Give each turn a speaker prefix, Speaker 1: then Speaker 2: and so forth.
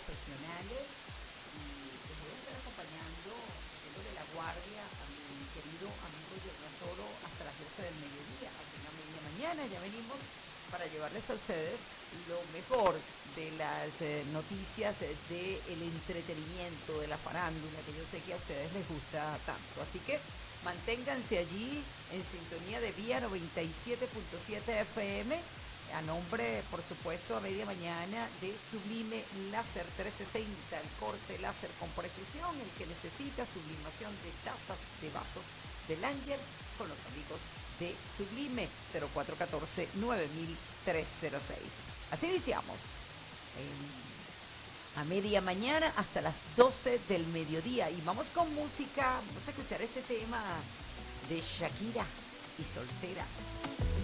Speaker 1: profesionales y les voy a estar acompañando, haciéndole la guardia a mi querido amigo Yerlan Toro hasta las 12 del mediodía, aquí en la media mañana. Ya venimos para llevarles a ustedes lo mejor de las noticias del entretenimiento, de la farándula, que yo sé que a ustedes les gusta tanto. Así que manténganse allí en sintonía de Vía 97.7 FM, a nombre, por supuesto, a media mañana de Sublime Láser 360, el corte láser con precisión, el que necesita sublimación de tazas, de vasos, del Ángel, con los amigos de Sublime 0414-9306. Así iniciamos a media mañana hasta las 12 del mediodía y vamos con música. Vamos a escuchar este tema de Shakira y Soltera.